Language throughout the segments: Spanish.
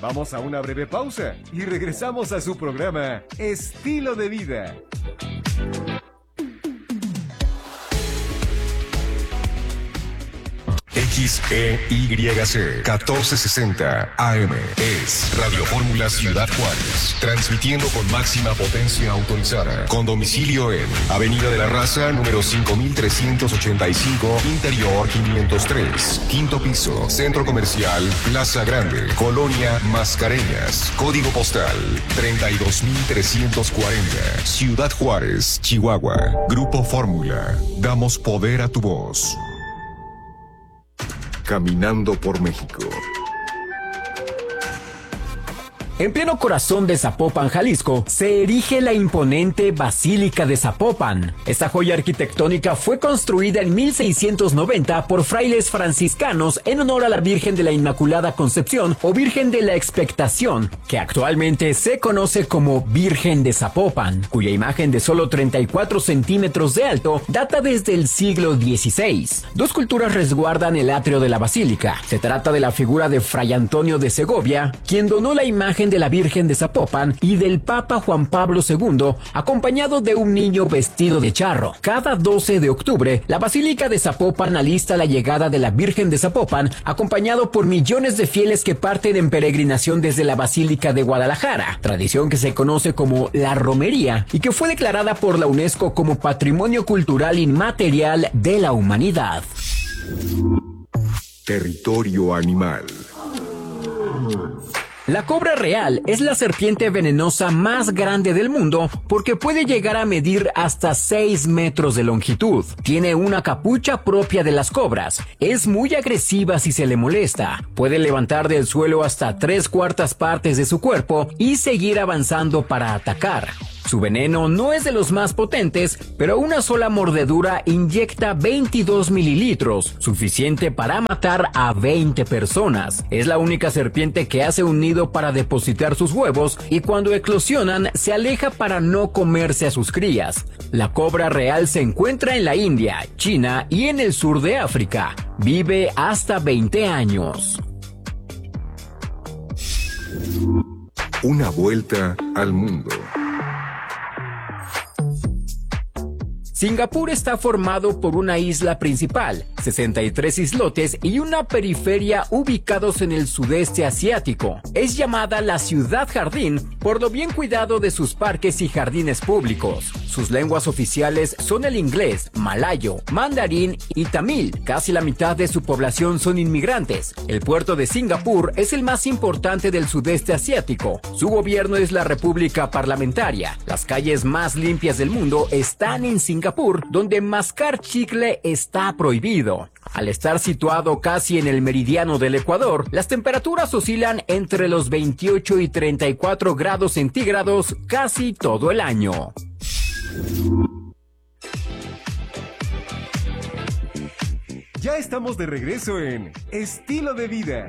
Vamos a una breve pausa y regresamos a su programa Estilo de Vida. XEYC 1460 AM es Radio Fórmula Ciudad Juárez, transmitiendo con máxima potencia autorizada, con domicilio en Avenida de la Raza, número 5385, Interior 503, quinto piso, Centro Comercial Plaza Grande, Colonia Mascareñas, código postal 32340, Ciudad Juárez, Chihuahua. Grupo Fórmula, damos poder a tu voz. Caminando por México. En pleno corazón de Zapopan, Jalisco, se erige la imponente Basílica de Zapopan. Esta joya arquitectónica fue construida en 1690 por frailes franciscanos en honor a la Virgen de la Inmaculada Concepción o Virgen de la Expectación, que actualmente se conoce como Virgen de Zapopan, cuya imagen de solo 34 centímetros de alto data desde el siglo XVI. Dos culturas resguardan el atrio de la basílica. Se trata de la figura de Fray Antonio de Segovia, quien donó la imagen de la Virgen de Zapopan, y del Papa Juan Pablo II, acompañado de un niño vestido de charro. Cada 12 de octubre, la Basílica de Zapopan alista la llegada de la Virgen de Zapopan, acompañado por millones de fieles que parten en peregrinación desde la Basílica de Guadalajara, tradición que se conoce como la romería y que fue declarada por la UNESCO como Patrimonio Cultural Inmaterial de la Humanidad. Territorio animal. La cobra real es la serpiente venenosa más grande del mundo porque puede llegar a medir hasta 6 metros de longitud. Tiene una capucha propia de las cobras. Es muy agresiva si se le molesta. Puede levantar del suelo hasta 3/4 partes de su cuerpo y seguir avanzando para atacar. Su veneno no es de los más potentes, pero una sola mordedura inyecta 22 mililitros, suficiente para matar a 20 personas. Es la única serpiente que hace un nido para depositar sus huevos y cuando eclosionan se aleja para no comerse a sus crías. La cobra real se encuentra en la India, China y en el sur de África. Vive hasta 20 años. Una vuelta al mundo. Singapur está formado por una isla principal, 63 islotes y una periferia ubicados en el sudeste asiático. Es llamada la ciudad jardín por lo bien cuidado de sus parques y jardines públicos. Sus lenguas oficiales son el inglés, malayo, mandarín y tamil. Casi la mitad de su población son inmigrantes. El puerto de Singapur es el más importante del sudeste asiático. Su gobierno es la República Parlamentaria. Las calles más limpias del mundo están en Singapur, donde mascar chicle está prohibido. Al estar situado casi en el meridiano del Ecuador, las temperaturas oscilan entre los 28 y 34 grados centígrados casi todo el año. Ya estamos de regreso en Estilo de Vida.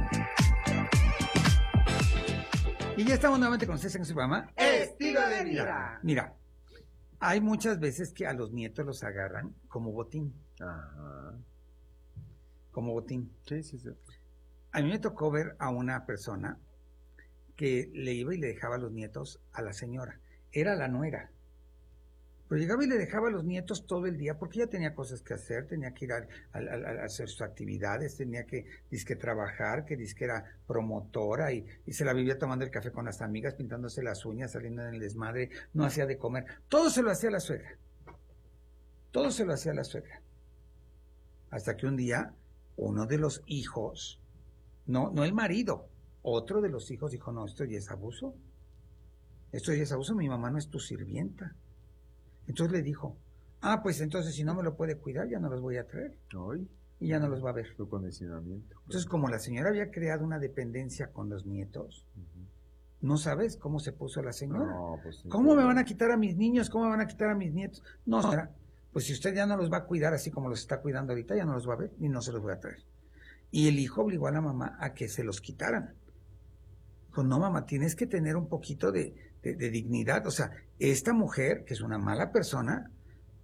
Y ya estamos nuevamente con ustedes en su programa Estilo de Vida. Mira, hay muchas veces que a los nietos los agarran como botín. Ajá. Como botín. Sí. A mí me tocó ver a una persona que le iba y le dejaba los nietos a la señora. Era la nuera. Pero llegaba y le dejaba a los nietos todo el día porque ella tenía cosas que hacer, tenía que ir a hacer sus actividades, tenía que trabajar, que era promotora y se la vivía tomando el café con las amigas, pintándose las uñas, saliendo en el desmadre, no hacía de comer. Todo se lo hacía la suegra. Todo se lo hacía la suegra. Hasta que un día uno de los hijos, no el marido, otro de los hijos dijo, no, esto ya es abuso. Esto ya es abuso, mi mamá no es tu sirvienta. Entonces le dijo, pues entonces si no me lo puede cuidar, ya no los voy a traer. Ay. Y ya no los va a ver. Su condicionamiento. Entonces, como la señora había creado una dependencia con los nietos, no sabes cómo se puso la señora. No, pues sí. ¿Cómo me van a quitar a mis niños? ¿Cómo me van a quitar a mis nietos? No, señora, pues si usted ya no los va a cuidar así como los está cuidando ahorita, ya no los va a ver y no se los voy a traer. Y el hijo obligó a la mamá a que se los quitaran. Dijo, no, mamá, tienes que tener un poquito de dignidad. O sea, esta mujer, que es una mala persona,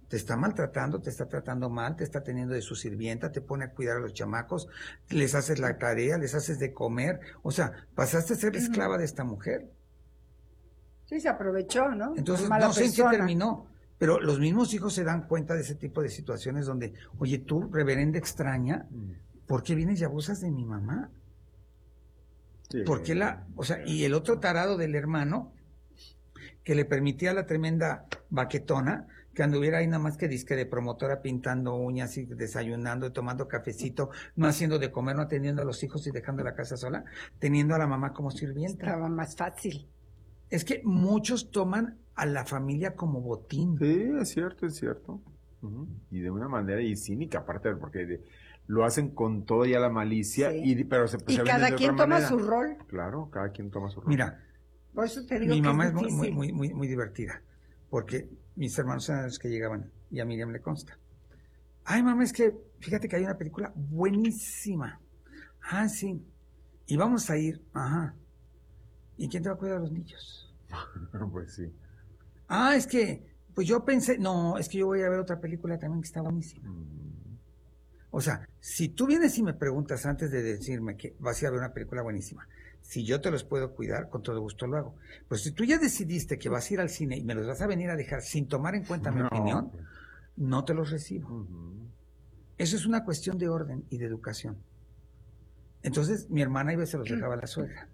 te está maltratando, te está tratando mal, te está teniendo de su sirvienta, te pone a cuidar a los chamacos, les haces la tarea, les haces de comer, o sea, pasaste a ser esclava de esta mujer. Sí, se aprovechó, ¿no? Entonces, Mala no sé en qué persona. terminó, pero los mismos hijos se dan cuenta de ese tipo de situaciones donde, oye, tú, reverenda extraña, ¿por qué vienes y abusas de mi mamá? Sí. ¿Por qué o sea, y el otro tarado del hermano, que le permitía a la tremenda baquetona, que anduviera ahí nada más que disque de promotora pintando uñas y desayunando y tomando cafecito, no haciendo de comer, no atendiendo a los hijos y dejando la casa sola, teniendo a la mamá como sirvienta. Estaba más fácil. Es que muchos toman a la familia como botín. Sí, es cierto, es cierto. Y de una manera y cínica, aparte, porque lo hacen con toda ya la malicia, Sí. pero se Y venden cada de quien otra toma manera. su rol. Claro, cada quien toma su rol. Mira, Por eso te digo mi que mamá es difícil. muy divertida, porque mis hermanos eran los que llegaban, y a Miriam le consta. Ay, mamá, es que fíjate que hay una película buenísima. Ah, sí. Y vamos a ir. Ajá. ¿Y quién te va a cuidar a los niños? Pues sí. Ah, es que, pues yo pensé, no, es que yo voy a ver otra película también que está buenísima. O sea, si tú vienes y me preguntas antes de decirme que vas a ir a ver una película buenísima, si yo te los puedo cuidar, con todo gusto lo hago. Pues si tú ya decidiste que vas a ir al cine y me los vas a venir a dejar sin tomar en cuenta mi opinión, no te los recibo. Eso es una cuestión de orden y de educación. Entonces, mi hermana iba y se los dejaba a la suegra.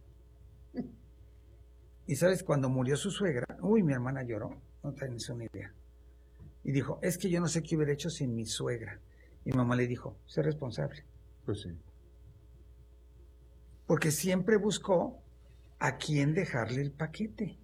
Y sabes, cuando murió su suegra, mi hermana lloró, no tienes una idea. Y dijo, es que yo no sé qué hubiera hecho sin mi suegra. Mi mamá le dijo, sé responsable. Pues sí. Porque siempre buscó a quién dejarle el paquete.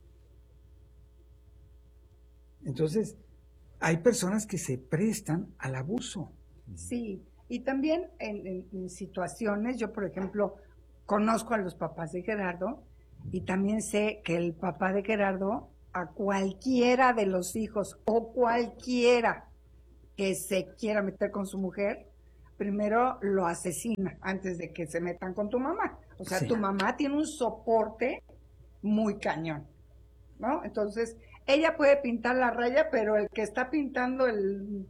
Entonces, hay personas que se prestan al abuso. Sí, y también en situaciones, yo por ejemplo, conozco a los papás de Gerardo y también sé que el papá de Gerardo a cualquiera de los hijos o cualquiera que se quiera meter con su mujer, primero lo asesina antes de que se metan con tu mamá. O sea, Sí. tu mamá tiene un soporte muy cañón, ¿no? Entonces, ella puede pintar la raya, pero el que está pintando el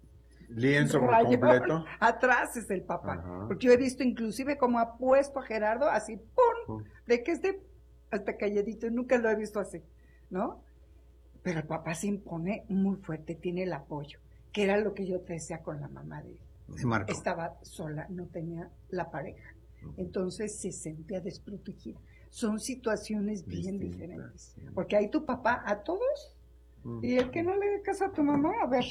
Lienzo por rayón completo. atrás es el papá. Ajá. Porque yo he visto inclusive cómo ha puesto a Gerardo así, ¡pum! De que esté hasta calladito, y nunca lo he visto así, ¿no? Pero el papá se impone muy fuerte, tiene el apoyo, que era lo que yo te decía con la mamá de él. De Marco. Estaba sola, no tenía la pareja. Entonces se sentía desprotegida. Son situaciones bien Distintas, diferentes. sí. Porque hay tu papá a todos y el que no le dé caso a tu mamá, a ver.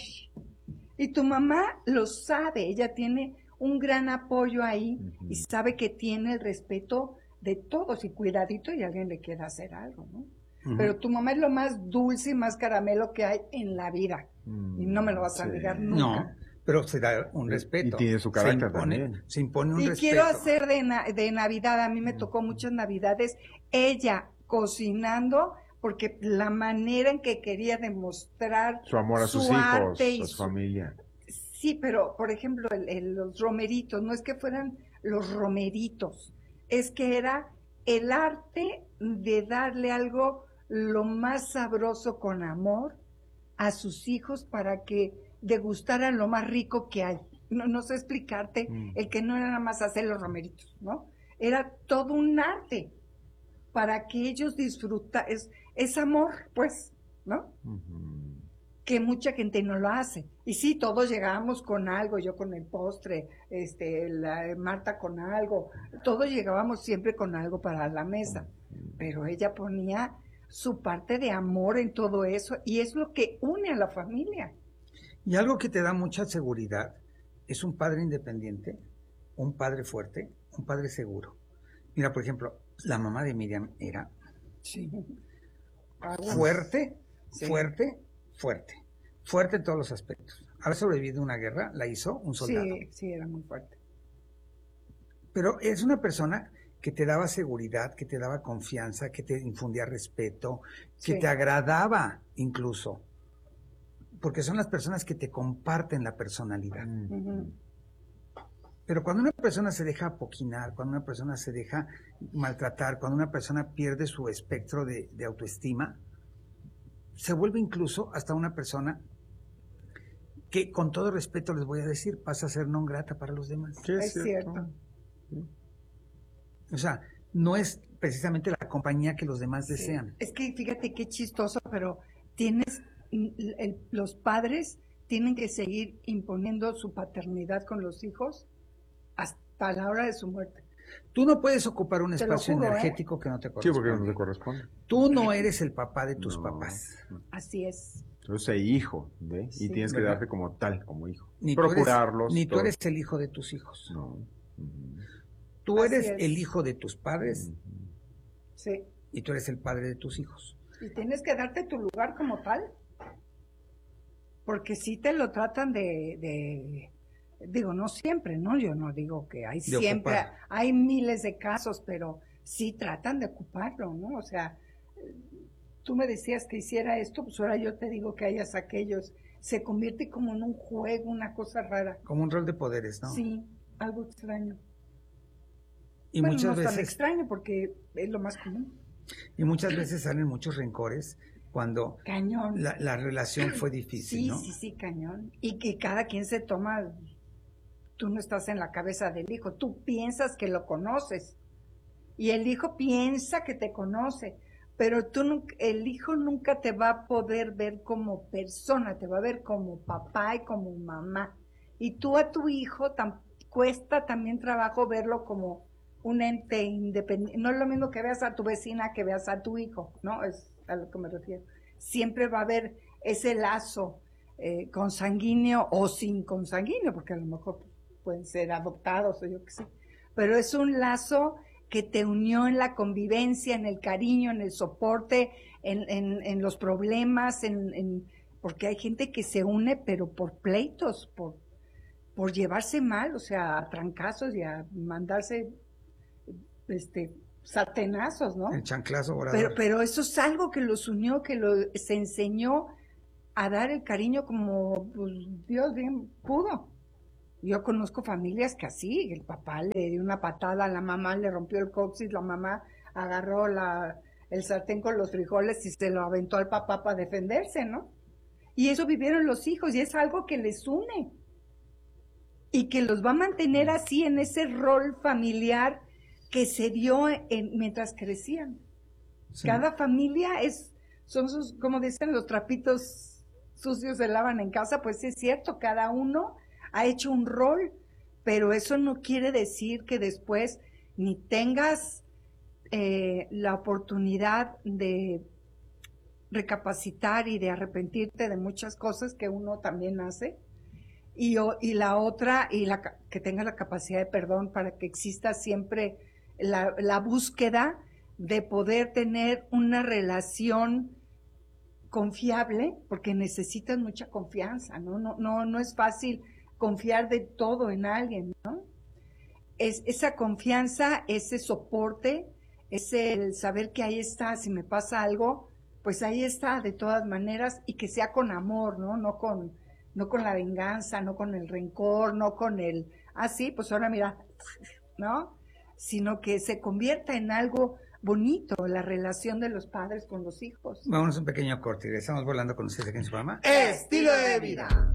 Y tu mamá lo sabe, ella tiene un gran apoyo ahí y sabe que tiene el respeto de todos y cuidadito y alguien le quiera hacer algo, ¿no? Pero tu mamá es lo más dulce y más caramelo que hay en la vida. Y no me lo vas a Sí. negar nunca. No, pero se da un respeto. Y tiene su carácter también. Se impone un Y respeto. quiero hacer de Navidad, a mí me tocó muchas Navidades, ella cocinando, porque la manera en que quería demostrar Su amor a su sus hijos, arte y a su familia. Sí, pero por ejemplo, los romeritos, no es que fueran los romeritos, es que era el arte de darle algo lo más sabroso con amor a sus hijos para que degustaran lo más rico que hay. No sé explicarte, el que no era nada más hacer los romeritos, ¿no? Era todo un arte para que ellos disfrutaran, es amor, pues, ¿no? Que mucha gente no lo hace. Y sí, todos llegábamos con algo, yo con el postre, Marta con algo, todos llegábamos siempre con algo para la mesa, pero ella ponía su parte de amor en todo eso y es lo que une a la familia. Y algo que te da mucha seguridad es un padre independiente, un padre fuerte, un padre seguro. Mira, por ejemplo, la mamá de Miriam era fuerte, Sí. fuerte en todos los aspectos. Haber sobrevivido a una guerra la hizo un soldado. Sí, era muy fuerte. Pero es una persona que te daba seguridad, que te daba confianza, que te infundía respeto, que Sí. te agradaba incluso. Porque son las personas que te comparten la personalidad. Ujú. Pero cuando una persona se deja apoquinar, cuando una persona se deja maltratar, cuando una persona pierde su espectro de autoestima, se vuelve incluso hasta una persona que con todo respeto les voy a decir, pasa a ser non grata para los demás. Sí, Es cierto. O sea, no es precisamente la compañía que los demás desean. Es que fíjate qué chistoso, pero los padres tienen que seguir imponiendo su paternidad con los hijos hasta la hora de su muerte. Tú no puedes ocupar un Te lo espacio juro, energético que no te Sí, corresponde. porque no te corresponde. Tú no eres el papá de tus No. papás. Así es. Tú sé hijo, ¿ve? Sí. Y tienes que ¿Verdad? darte como tal, como hijo. Ni tú eres- Procurarlos. Ni tú todo. eres el hijo de tus hijos. No. Ujú. Tú Así eres es. el hijo de tus padres Sí. y tú eres el padre de tus hijos. Y tienes que darte tu lugar como tal. Porque si te lo tratan digo, no siempre, ¿no? Yo no digo que hay De siempre, ocupar. hay miles de casos, pero sí tratan de ocuparlo, ¿no? O sea, tú me decías que hiciera esto, pues ahora yo te digo que hayas aquellos. Se convierte como en un juego, una cosa rara. Como un rol de poderes, ¿no? Sí, algo extraño. Y Bueno, muchas no es tan veces extraño porque es lo más común. salen muchos rencores cuando Cañón. la relación fue difícil, Sí, ¿no? sí, cañón. Y que cada quien se toma, tú no estás en la cabeza del hijo, tú piensas que lo conoces. Y el hijo piensa que te conoce, pero el hijo nunca te va a poder ver como persona, te va a ver como papá y como mamá. Y tú a tu hijo cuesta también trabajo verlo como un ente independiente. No es lo mismo que veas a tu vecina que veas a tu hijo, ¿no? Es a lo que me refiero. Siempre va a haber ese lazo consanguíneo o sin consanguíneo, porque a lo mejor pueden ser adoptados o yo qué sé. Pero es un lazo que te unió en la convivencia, en el cariño, en el soporte, en los problemas, porque hay gente que se une, pero por pleitos, por llevarse mal, o sea, a trancazos y a mandarse sartenazos, ¿no? El chanclazo volador. Pero eso es algo que los unió, se enseñó a dar el cariño como pues, Dios bien pudo. Yo conozco familias que así, el papá le dio una patada a la mamá, le rompió el coxis, la mamá agarró el sartén con los frijoles y se lo aventó al papá para defenderse, ¿no? Y eso vivieron los hijos y es algo que les une y que los va a mantener así en ese rol familiar que se dio mientras crecían. Sí. Cada familia son sus, como dicen, los trapitos sucios se lavan en casa, pues es cierto, cada uno ha hecho un rol, pero eso no quiere decir que después ni tengas la oportunidad de recapacitar y de arrepentirte de muchas cosas que uno también hace, y la otra, que tenga la capacidad de perdón para que exista siempre la búsqueda de poder tener una relación confiable, porque necesitas mucha confianza, no es fácil confiar de todo en alguien, ¿no? Es esa confianza, ese soporte, es el saber que ahí está, si me pasa algo, pues ahí está de todas maneras, y que sea con amor, no con la venganza, no con el rencor, no con el, sí, pues ahora mira, ¿no? Sino que se convierta en algo bonito, la relación de los padres con los hijos. Vámonos un pequeño corte y regresamos volando con ustedes aquí en su programa. Estilo de vida.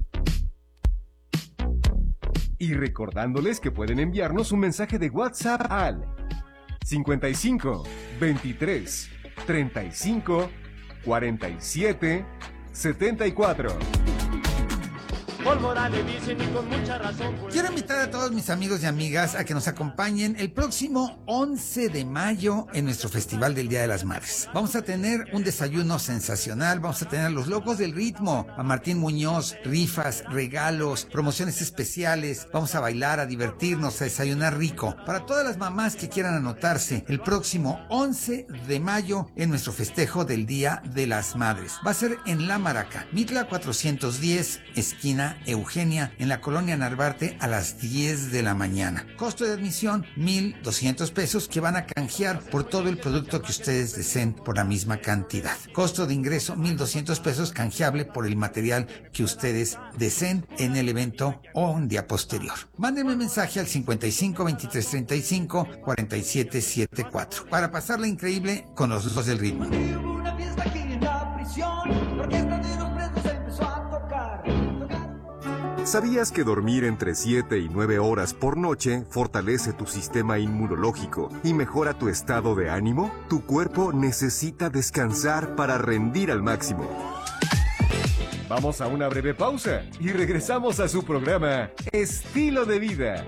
Y recordándoles que pueden enviarnos un mensaje de WhatsApp al 55 23 35 47 74. Paul Morales dicen y con mucha razón. Pues. Quiero invitar a todos mis amigos y amigas a que nos acompañen el próximo 11 de mayo en nuestro Festival del Día de las Madres. Vamos a tener un desayuno sensacional, vamos a tener a los locos del ritmo, a Martín Muñoz, rifas, regalos, promociones especiales, vamos a bailar, a divertirnos, a desayunar rico. Para todas las mamás que quieran anotarse, el próximo 11 de mayo en nuestro festejo del Día de las Madres. Va a ser en La Maraca, Mitla 410, esquina Eugenia, en la colonia Narvarte, a las 10 de la mañana. Costo de admisión, 1,200 pesos, que van a canjear por todo el producto que ustedes deseen por la misma cantidad. Costo de ingreso, 1,200 pesos, canjeable por el material que ustedes deseen en el evento o un día posterior. Mándenme mensaje al 55 23 35 47 74 para pasarla increíble con los locos del ritmo. Hubo una fiesta aquí en la prisión, la orquesta de los presos empezó a tocar. ¿Sabías que dormir entre 7 y 9 horas por noche fortalece tu sistema inmunológico y mejora tu estado de ánimo? Tu cuerpo necesita descansar para rendir al máximo. Vamos a una breve pausa y regresamos a su programa Estilo de Vida.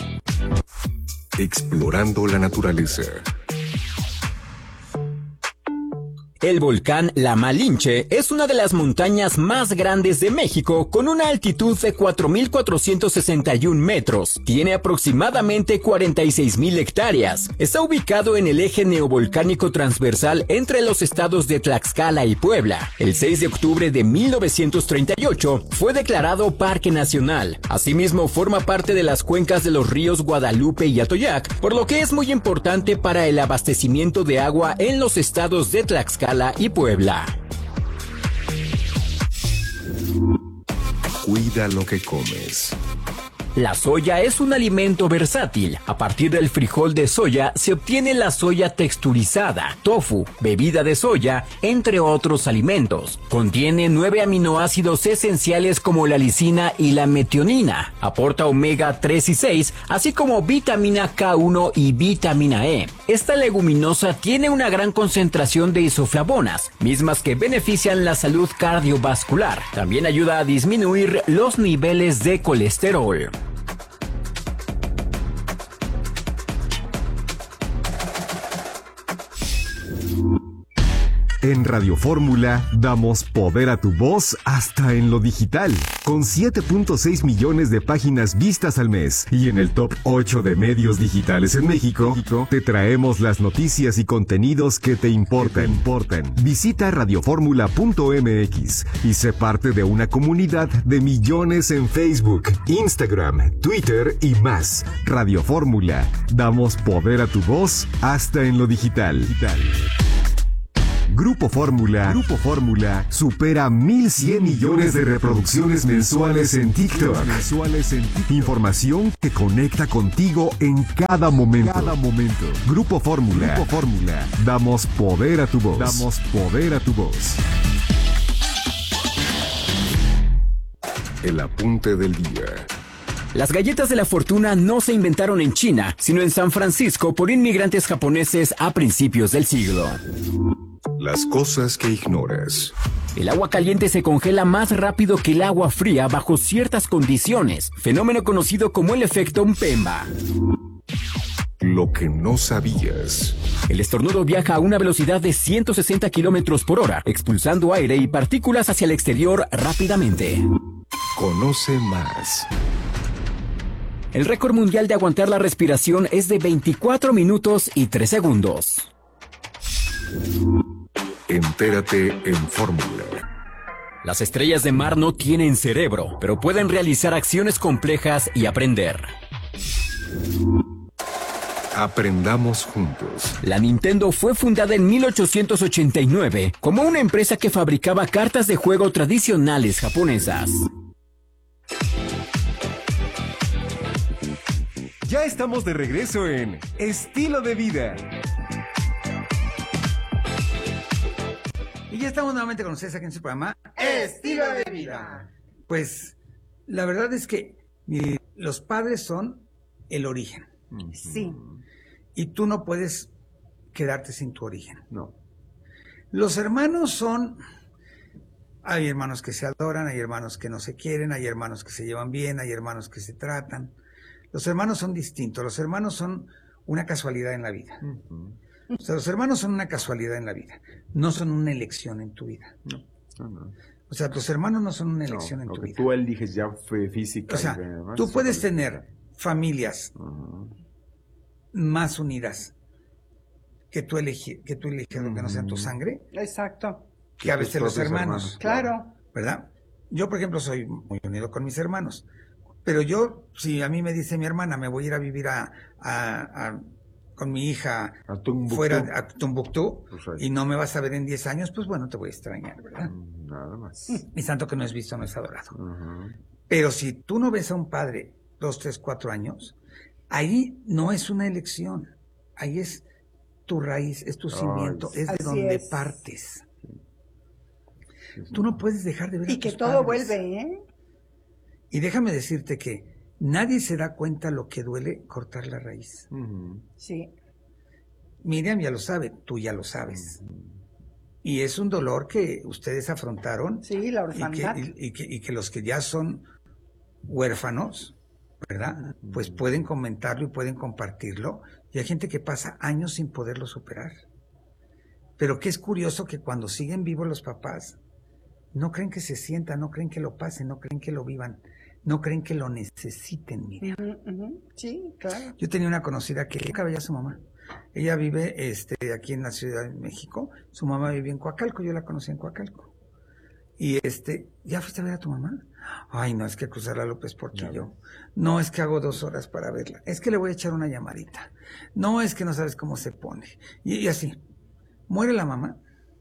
Explorando la naturaleza. El volcán La Malinche es una de las montañas más grandes de México con una altitud de 4.461 metros. Tiene aproximadamente 46.000 hectáreas. Está ubicado en el eje neovolcánico transversal entre los estados de Tlaxcala y Puebla. El 6 de octubre de 1938 fue declarado Parque Nacional. Asimismo, forma parte de las cuencas de los ríos Guadalupe y Atoyac, por lo que es muy importante para el abastecimiento de agua en los estados de Tlaxcala y Puebla. Cuida lo que comes. La soya es un alimento versátil. A partir del frijol de soya se obtiene la soya texturizada, tofu, bebida de soya, entre otros alimentos. Contiene 9 aminoácidos esenciales como la lisina y la metionina. Aporta omega 3 y 6, así como vitamina K1 y vitamina E. Esta leguminosa tiene una gran concentración de isoflavonas, mismas que benefician la salud cardiovascular. También ayuda a disminuir los niveles de colesterol. En Radio Fórmula damos poder a tu voz hasta en lo digital, con 7.6 millones de páginas vistas al mes. Y en el top 8 de medios digitales en México, te traemos las noticias y contenidos que te importan. Visita radioformula.mx y sé parte de una comunidad de millones en Facebook, Instagram, Twitter y más. Radio Fórmula, damos poder a tu voz hasta en lo digital. Grupo Fórmula supera 1.100 millones de reproducciones mensuales en TikTok. Información que conecta contigo en cada momento. Grupo Fórmula. Damos poder a tu voz. El apunte del día. Las galletas de la fortuna no se inventaron en China, sino en San Francisco por inmigrantes japoneses a principios del siglo. Las cosas que ignoras. El agua caliente se congela más rápido que el agua fría bajo ciertas condiciones, fenómeno conocido como el efecto Mpemba. Lo que no sabías. El estornudo viaja a una velocidad de 160 kilómetros por hora, expulsando aire y partículas hacia el exterior rápidamente. Conoce más. El récord mundial de aguantar la respiración es de 24 minutos y 3 segundos. Entérate en Fórmula. Las estrellas de mar no tienen cerebro, pero pueden realizar acciones complejas y aprender. Aprendamos juntos. La Nintendo fue fundada en 1889 como una empresa que fabricaba cartas de juego tradicionales japonesas. Ya estamos de regreso en Estilo de Vida. Y ya estamos nuevamente con ustedes aquí en su programa Estilo de Vida. Pues la verdad es que los padres son el origen. Sí. Y tú no puedes quedarte sin tu origen. No. Los hermanos son... Hay hermanos que se adoran, hay hermanos que no se quieren, hay hermanos que se llevan bien, hay hermanos que se tratan. Los hermanos son distintos, los hermanos son una casualidad en la vida. O sea, los hermanos son una casualidad en la vida, no son una elección en tu vida. No. O sea, tus hermanos no son una elección en tu Lo que vida. tú eliges ya fue física. O sea, tú puedes tener familias más unidas que tú eliges, aunque no sean tu sangre, Exacto. que a veces los hermanos. Claro. ¿Verdad? Yo, por ejemplo, soy muy unido con mis hermanos. Pero yo, si a mí me dice mi hermana, me voy a ir a vivir con mi hija fuera a Tumbuctú, Pues ahí. y no me vas a ver en 10 años, pues bueno, te voy a extrañar, ¿verdad? Nada más. Y tanto que no es visto, no es adorado. Pero si tú no ves a un padre 2, 3, 4 años, ahí no es una elección. Ahí es tu raíz, es tu cimiento, es de Así donde es. partes. Tú no puedes dejar de ver a Y que tus todo padres. vuelve, ¿eh? Y déjame decirte que nadie se da cuenta lo que duele cortar la raíz. Sí. Miriam ya lo sabe, tú ya lo sabes. Y es un dolor que ustedes afrontaron. Sí, la orfandad. Y que los que ya son huérfanos, ¿verdad? Pues pueden comentarlo y pueden compartirlo. Y hay gente que pasa años sin poderlo superar. Pero que es curioso que cuando siguen vivos los papás, no creen que se sientan, no creen que lo pasen, no creen que lo vivan, no creen que lo necesiten, Miriam. Sí, claro. Yo tenía una conocida que nunca veía a su mamá. Ella vive aquí en la Ciudad de México. Su mamá vive en Coacalco, yo la conocí en Coacalco. Y ¿ya fuiste a ver a tu mamá? Ay, no, es que cruzar la López Portillo. No, es que hago 2 horas para verla. Es que le voy a echar una llamadita. No, es que no sabes cómo se pone. Y así, muere la mamá.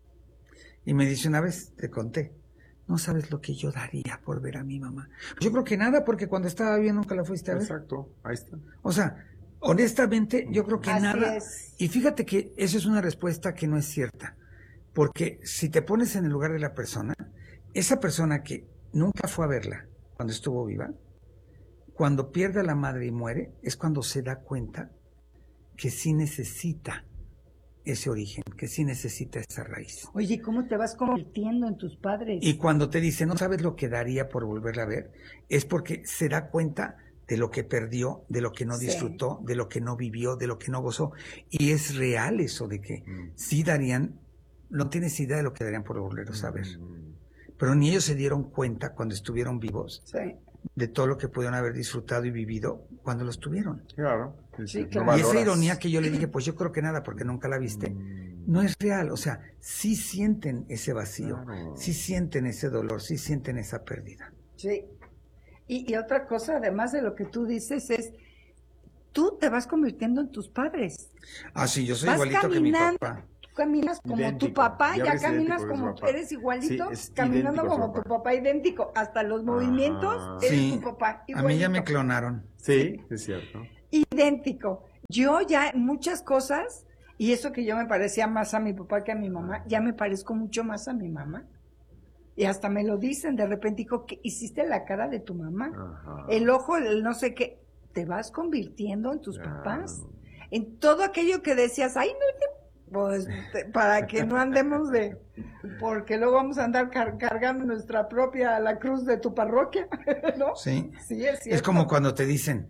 Y me dice una vez, te conté, no sabes lo que yo daría por ver a mi mamá. Yo creo que nada, porque cuando estaba bien nunca la fuiste a ver. Exacto, ahí está. O sea, honestamente, yo creo que Así nada. es. Y fíjate que esa es una respuesta que no es cierta. Porque si te pones en el lugar de la persona, esa persona que nunca fue a verla cuando estuvo viva, cuando pierde a la madre y muere, es cuando se da cuenta que sí necesita ese origen, que sí necesita esa raíz. Oye, ¿cómo te vas convirtiendo en tus padres? Y cuando te dice, no sabes lo que daría por volverla a ver, es porque se da cuenta de lo que perdió, de lo que no disfrutó, de lo que no vivió, de lo que no gozó. Y es real eso de que sí darían, no tienes idea de lo que darían por volverlos a ver. Pero ni ellos se dieron cuenta cuando estuvieron vivos de todo lo que pudieron haber disfrutado y vivido cuando los tuvieron. Claro. Sí, No claro. Y esa valoras. ironía que yo le dije, pues yo creo que nada, porque nunca la viste, no es real. O sea, sí sienten ese vacío, Claro. sí sienten ese dolor, sí sienten esa pérdida. Sí. Y otra cosa, además de lo que tú dices, es, tú te vas convirtiendo en tus padres. Ah, sí, yo soy Vas igualito que mi caminando, papá. Tú caminas como Idéntico. tu papá, Ya ya ves caminas idéntico que su como, papá. eres igualito, Sí, es caminando idéntico a su como tu papá. papá, idéntico, hasta los movimientos, eres Sí, tu papá, a mí ya me igualito. clonaron. Sí, es cierto. Idéntico. Yo ya en muchas cosas, y eso que yo me parecía más a mi papá que a mi mamá, ya me parezco mucho más a mi mamá. Y hasta me lo dicen, de repente digo, ¿qué hiciste la cara de tu mamá? Ajá. El ojo, el no sé qué, te vas convirtiendo en tus Claro. papás. En todo aquello que decías, ay, pues para que no andemos porque luego vamos a andar cargando nuestra propia, la cruz de tu parroquia, ¿no? Sí. Sí, es cierto. Es como cuando te dicen,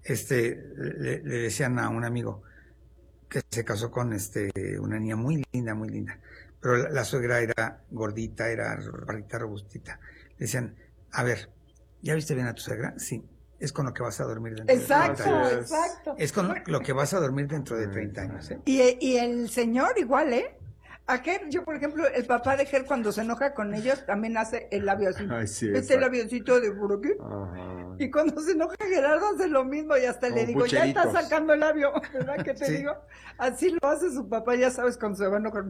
le decían a un amigo que se casó con una niña muy linda, pero la suegra era gordita, era barrita, robustita. Le decían, a ver, ¿ya viste bien a tu suegra? Sí, es con lo que vas a dormir dentro Exacto, de 30 años. exacto. Es con lo que vas a dormir dentro de 30 años. ¿eh? Y el señor igual, ¿eh? Yo, por ejemplo, el papá de Ger, cuando se enoja con ellos, también hace el labio así. Ay, sí, el exacto. avioncito de por aquí. Ajá. Y cuando se enoja Gerardo hace lo mismo y hasta le Como digo, ya está pucheritos. sacando el labio, ¿verdad que te Sí. digo? Así lo hace su papá, ya sabes, cuando se va a enojar.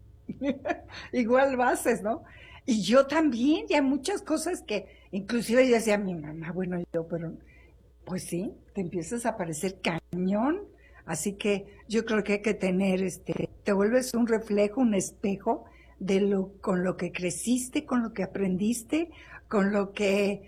Igual lo haces, ¿no? Y yo también, ya hay muchas cosas que, inclusive yo decía a mi mamá, bueno, pero, pues sí, te empiezas a parecer cañón. Así que yo creo que hay que tener, te vuelves un reflejo, un espejo con lo que creciste, con lo que aprendiste, con lo que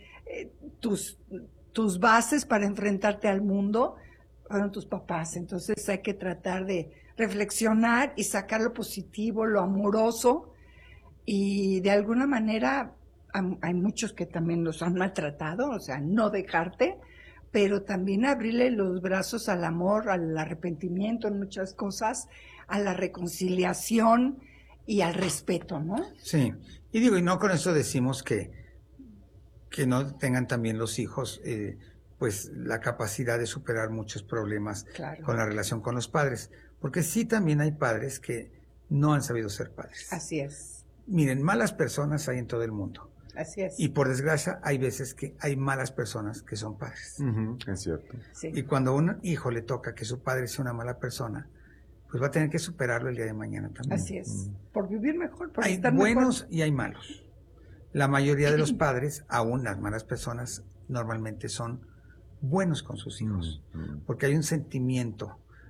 tus bases para enfrentarte al mundo fueron tus papás. Entonces hay que tratar de reflexionar y sacar lo positivo, lo amoroso, y de alguna manera hay muchos que también los han maltratado, o sea, no dejarte, pero también abrirle los brazos al amor, al arrepentimiento en muchas cosas, a la reconciliación y al respeto, ¿no? Sí, y digo, y no con eso decimos que no tengan también los hijos pues la capacidad de superar muchos problemas Claro. con la relación con los padres, porque sí también hay padres que no han sabido ser padres. Así es, Miren, malas personas hay en todo el mundo, así es. y por desgracia hay veces que hay malas personas que son padres. Ujú, es cierto. Sí. Y cuando a un hijo le toca que su padre sea una mala persona, pues va a tener que superarlo el día de mañana también. Así es. Por vivir mejor, por Hay estar buenos mejor. y hay malos. La mayoría de los padres, aún las malas personas, normalmente son buenos con sus hijos, porque hay un sentimiento,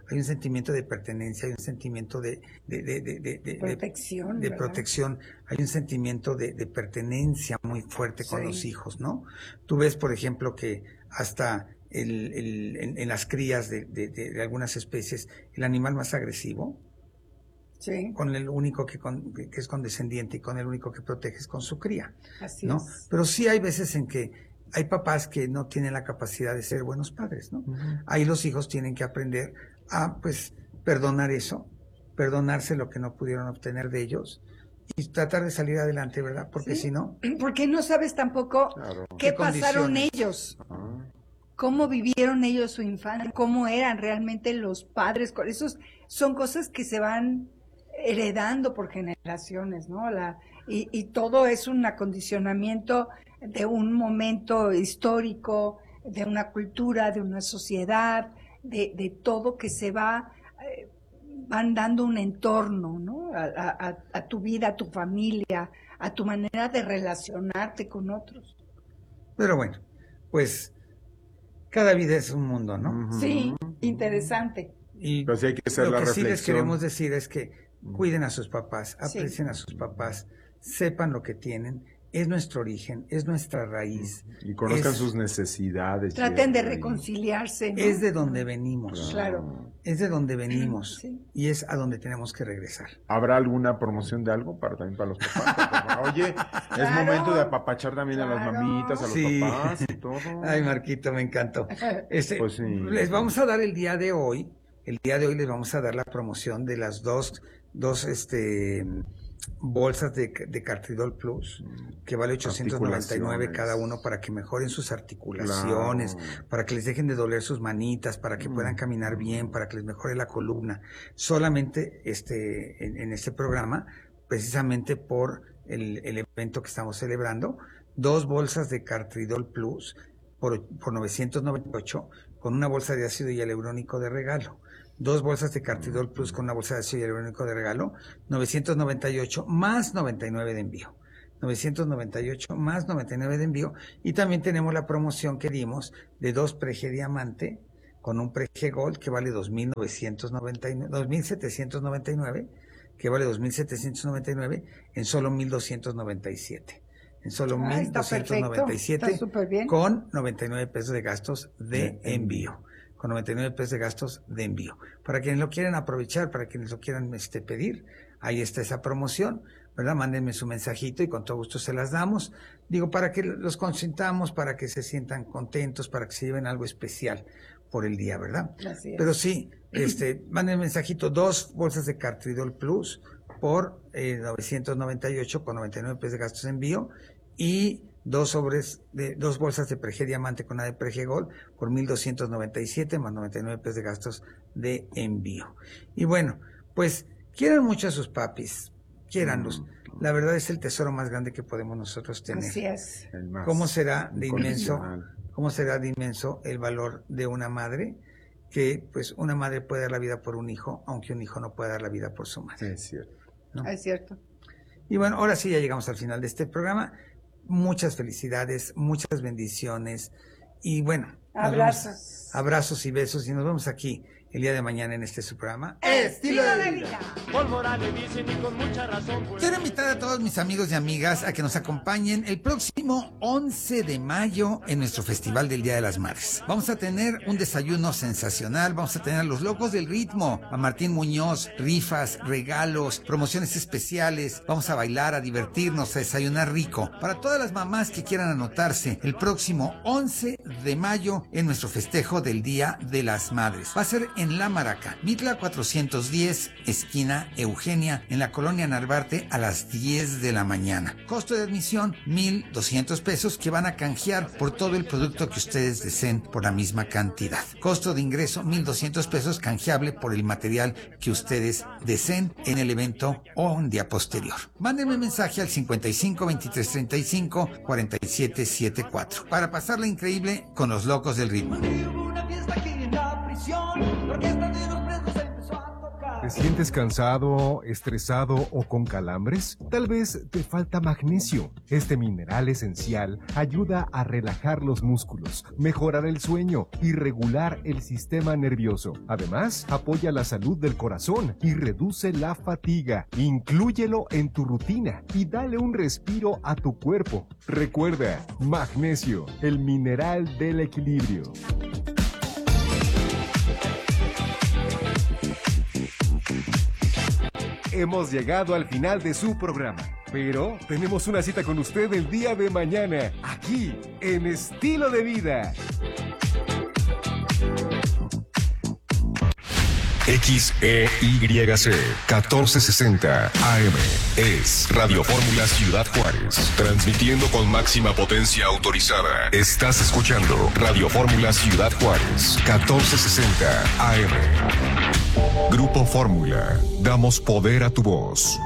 hay un sentimiento de pertenencia, hay un sentimiento de protección, de ¿verdad? protección, hay un sentimiento de pertenencia muy fuerte con Sí. los hijos, ¿no? Tú ves, por ejemplo, que hasta en las crías de algunas especies, el animal más agresivo, Sí, con el único que es condescendiente y con el único que protege es con su cría, así ¿no? es. Pero sí hay veces en que hay papás que no tienen la capacidad de ser buenos padres, ¿no? Ahí los hijos tienen que aprender a, pues, perdonar eso, perdonarse lo que no pudieron obtener de ellos y tratar de salir adelante, ¿verdad? Porque Sí. si no, Porque no sabes tampoco Claro. qué ¿Qué pasaron condiciones? ellos, Ah, cómo vivieron ellos su infancia, cómo eran realmente los padres. Esos son cosas que se van heredando por generaciones, ¿no? Y todo es un acondicionamiento de un momento histórico, de una cultura, de una sociedad, de todo que se van dando un entorno, ¿no? A tu vida, a tu familia, a tu manera de relacionarte con otros. pero bueno, pues cada vida es un mundo, ¿no? Sí, interesante. Y Pero sí hay que hacer lo la que sí les reflexión. queremos decir es que cuiden a sus papás, aprecien a sus papás, sepan lo que tienen, es nuestro origen, es nuestra raíz. Y conozcan es- sus necesidades. Traten de y- reconciliarse, ¿no? Es de donde venimos, Claro. es de donde venimos Sí. y es a donde tenemos que regresar. ¿Habrá alguna promoción de algo también para los papás? Oye, es Claro. momento de apapachar también a las Claro. mamitas, a los Sí. papás y todo. Ay, Marquito, me encantó. Pues sí. Les vamos a dar el día de hoy les vamos a dar la promoción de las dos bolsas de Cartridol Plus, que vale 899 cada uno, para que mejoren sus articulaciones, Claro. para que les dejen de doler sus manitas, para que puedan caminar bien, para que les mejore la columna. Solamente en este programa, precisamente por el evento que estamos celebrando, 2 bolsas de Cartridol Plus por 998, con una bolsa de ácido hialurónico de regalo. 2 bolsas de Cartridol Plus con una bolsa de ácido hialurónico de regalo, 998 más 99 de envío. 998 más 99 de envío. Y también tenemos la promoción que dimos de 2 Prege Diamante con un Prege Gold que vale 2,799, que vale 2,799 en solo 1,297. En solo Ah, está perfecto, 1,297 está súper bien. con 99 pesos de gastos de envío. Con 99 pesos de gastos de envío. Para quienes lo quieran aprovechar, para quienes lo quieran pedir, ahí está esa promoción, ¿verdad? Mándenme su mensajito y con todo gusto se las damos. Digo, para que los consintamos, para que se sientan contentos, para que se lleven algo especial por el día, ¿verdad? Así es. Pero sí, manden mensajito, 2 bolsas de Cartridol Plus por 998 con 99 pesos de gastos de envío y 2 bolsas de Prege Diamante con una de Prege Gold por 1,297 más 99 pesos de gastos de envío. Y bueno, pues quieran mucho a sus papis, quiéranlos. La verdad es el tesoro más grande que podemos nosotros tener. Así es. El más ¿Cómo será de incondicional. inmenso el valor de una madre? Que pues una madre puede dar la vida por un hijo, aunque un hijo no puede dar la vida por su madre. Es cierto. ¿no? Es cierto. Y bueno, ahora sí ya llegamos al final de este programa. Muchas felicidades, muchas bendiciones y bueno, nos vemos. Abrazos y besos y nos vemos aquí el día de mañana en este su programa. Estilo de vida. Por moral le dicen y con mucha razón. Pues. Quiero invitar a todos mis amigos y amigas a que nos acompañen el próximo 11 de mayo en nuestro Festival del Día de las Madres. Vamos a tener un desayuno sensacional, vamos a tener a los locos del ritmo, a Martín Muñoz, rifas, regalos, promociones especiales, vamos a bailar, a divertirnos, a desayunar rico. Para todas las mamás que quieran anotarse, el próximo 11 de mayo en nuestro festejo del Día de las Madres. Va a ser en La Maraca, Mitla 410, esquina Eugenia, en la colonia Narvarte, a las 10 de la mañana. Costo de admisión, 1,200 pesos, que van a canjear por todo el producto que ustedes deseen por la misma cantidad. Costo de ingreso, 1,200 pesos, canjeable por el material que ustedes deseen en el evento o un día posterior. Mándenme mensaje al 55 23 35 47 74 para pasarla increíble con los locos del ritmo. ¿Te sientes cansado, estresado o con calambres? Tal vez te falta magnesio. Este mineral esencial ayuda a relajar los músculos, mejorar el sueño y regular el sistema nervioso. Además, apoya la salud del corazón y reduce la fatiga. Inclúyelo en tu rutina y dale un respiro a tu cuerpo. Recuerda, magnesio, el mineral del equilibrio. Hemos llegado al final de su programa, pero tenemos una cita con usted el día de mañana, aquí, en Estilo de Vida. XEYC 1460 AM es Radio Fórmula Ciudad Juárez, transmitiendo con máxima potencia autorizada. Estás escuchando Radio Fórmula Ciudad Juárez 1460 AM. Grupo Fórmula, damos poder a tu voz.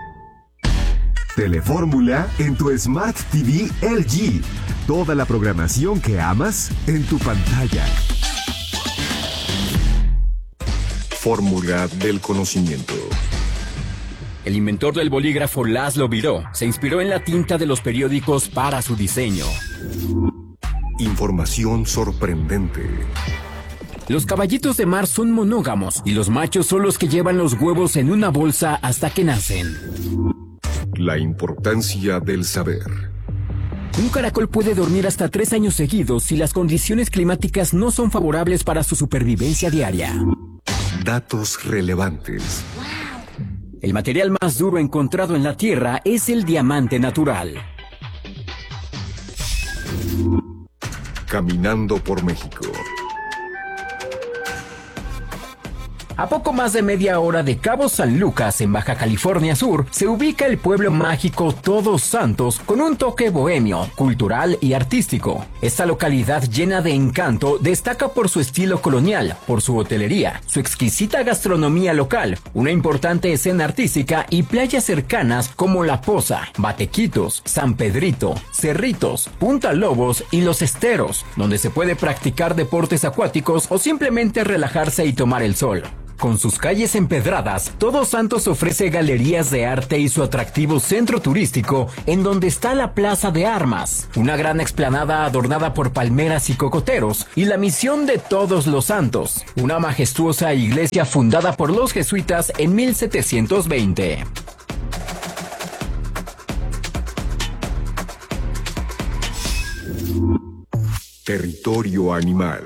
Telefórmula en tu Smart TV LG. Toda la programación que amas en tu pantalla. Fórmula del conocimiento. El inventor del bolígrafo Laszlo Biró se inspiró en la tinta de los periódicos para su diseño. Información sorprendente. Los caballitos de mar son monógamos y los machos son los que llevan los huevos en una bolsa hasta que nacen. La importancia del saber. Un caracol puede dormir hasta 3 años seguidos si las condiciones climáticas no son favorables para su supervivencia diaria. Datos relevantes. El material más duro encontrado en la Tierra es el diamante natural. Caminando por México. A poco más de media hora de Cabo San Lucas, en Baja California Sur, se ubica el pueblo mágico Todos Santos con un toque bohemio, cultural y artístico. Esta localidad llena de encanto destaca por su estilo colonial, por su hotelería, su exquisita gastronomía local, una importante escena artística y playas cercanas como La Poza, Batequitos, San Pedrito, Cerritos, Punta Lobos y Los Esteros, donde se puede practicar deportes acuáticos o simplemente relajarse y tomar el sol. Con sus calles empedradas, Todos Santos ofrece galerías de arte y su atractivo centro turístico, en donde está la Plaza de Armas, una gran explanada adornada por palmeras y cocoteros, y la Misión de Todos los Santos, una majestuosa iglesia fundada por los jesuitas en 1720. Territorio animal.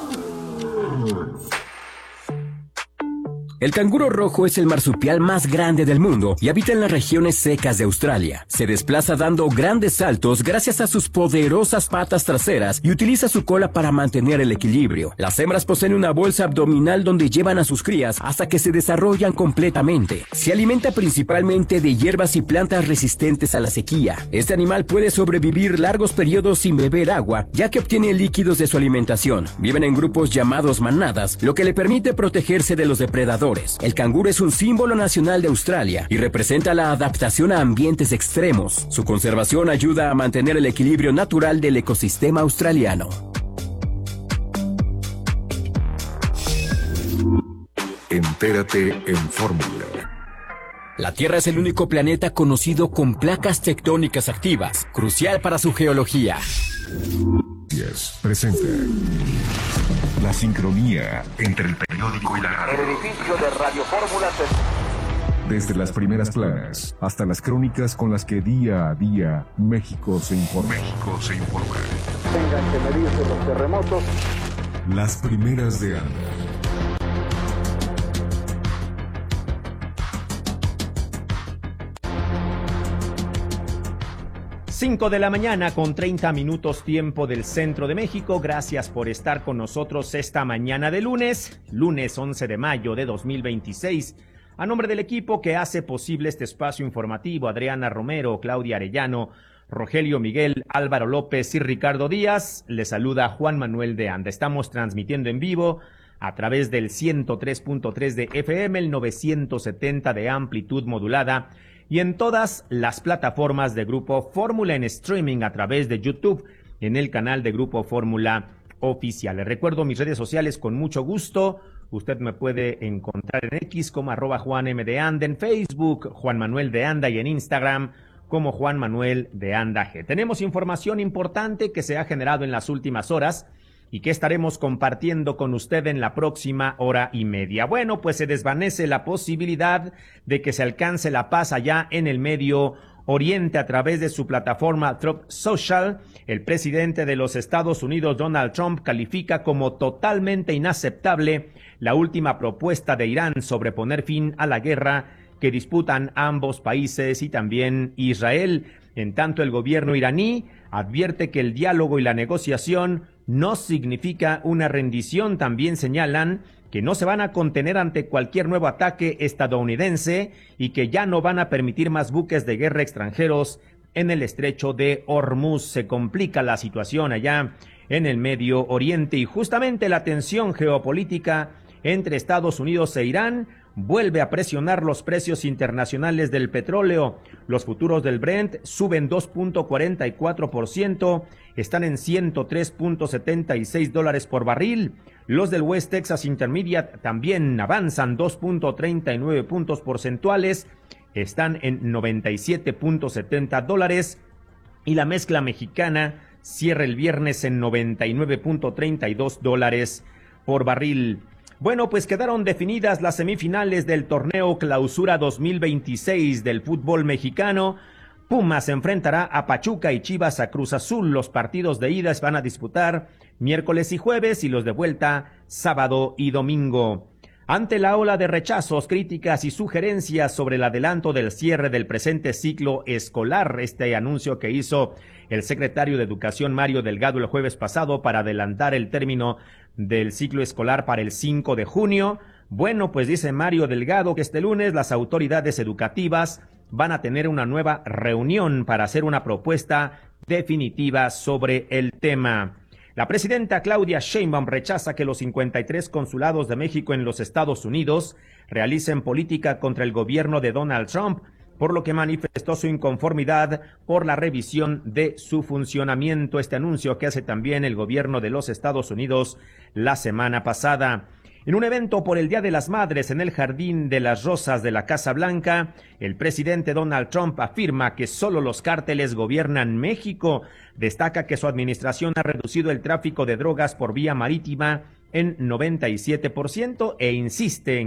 El canguro rojo es el marsupial más grande del mundo y habita en las regiones secas de Australia. Se desplaza dando grandes saltos gracias a sus poderosas patas traseras y utiliza su cola para mantener el equilibrio. Las hembras poseen una bolsa abdominal donde llevan a sus crías hasta que se desarrollan completamente. Se alimenta principalmente de hierbas y plantas resistentes a la sequía. Este animal puede sobrevivir largos periodos sin beber agua, ya que obtiene líquidos de su alimentación. Viven en grupos llamados manadas, lo que le permite protegerse de los depredadores. El canguro es un símbolo nacional de Australia y representa la adaptación a ambientes extremos. Su conservación ayuda a mantener el equilibrio natural del ecosistema australiano. Entérate en Fórmula. La Tierra es el único planeta conocido con placas tectónicas activas, crucial para su geología. Presenta la sincronía entre el periódico y la radio. El edificio de Radio Fórmula Desde las primeras planas hasta las crónicas con las que día a día México se informa. tengan que medirse los terremotos. Las primeras de ANDA. 5 de la mañana con 30 minutos tiempo del centro de México. Gracias por estar con nosotros esta mañana de lunes 11 de mayo de 2026. A nombre del equipo que hace posible este espacio informativo, Adriana Romero, Claudia Arellano, Rogelio Miguel, Álvaro López y Ricardo Díaz, les saluda Juan Manuel de Anda. Estamos transmitiendo en vivo a través del 103.3 de FM, el 970 de amplitud modulada y en todas las plataformas de Grupo Fórmula en streaming a través de YouTube en el canal de Grupo Fórmula Oficial. Les recuerdo mis redes sociales con mucho gusto, Usted me puede encontrar en X como @JuanMDeAnda, en Facebook, Juan Manuel de Anda, y en Instagram como Juan Manuel de Anda G. Tenemos información importante que se ha generado en las últimas horas y que estaremos compartiendo con usted en la próxima hora y media. Bueno, pues se desvanece la posibilidad de que se alcance la paz allá en el Medio Oriente a través de su plataforma Truth Social. El presidente de los Estados Unidos, Donald Trump, califica como totalmente inaceptable la última propuesta de Irán sobre poner fin a la guerra que disputan ambos países y también Israel. En tanto, el gobierno iraní advierte que el diálogo y la negociación no significa una rendición. También señalan que no se van a contener ante cualquier nuevo ataque estadounidense y que ya no van a permitir más buques de guerra extranjeros en el estrecho de Hormuz. Se complica la situación allá en el Medio Oriente y justamente la tensión geopolítica entre Estados Unidos e Irán vuelve a presionar los precios internacionales del petróleo. Los futuros del Brent suben 2.44%, están en $103.76 por barril. Los del West Texas Intermediate también avanzan 2.39 puntos porcentuales, están en $97.70. Y la mezcla mexicana cierra el viernes en $99.32 por barril. Bueno, pues quedaron definidas las semifinales del torneo Clausura 2026 del fútbol mexicano. Pumas enfrentará a Pachuca y Chivas a Cruz Azul. Los partidos de ida se van a disputar miércoles y jueves y los de vuelta sábado y domingo. Ante la ola de rechazos, críticas y sugerencias sobre el adelanto del cierre del presente ciclo escolar, este anuncio que hizo el secretario de Educación Mario Delgado el jueves pasado para adelantar el término del ciclo escolar para el 5 de junio. Bueno, pues dice Mario Delgado que este lunes las autoridades educativas van a tener una nueva reunión para hacer una propuesta definitiva sobre el tema. La presidenta Claudia Sheinbaum rechaza que los 53 consulados de México en los Estados Unidos realicen política contra el gobierno de Donald Trump, por lo que manifestó su inconformidad por la revisión de su funcionamiento. Este anuncio que hace también el gobierno de los Estados Unidos la semana pasada. En un evento por el Día de las Madres en el Jardín de las Rosas de la Casa Blanca, el presidente Donald Trump afirma que solo los cárteles gobiernan México. Destaca que su administración ha reducido el tráfico de drogas por vía marítima en 97% e insiste en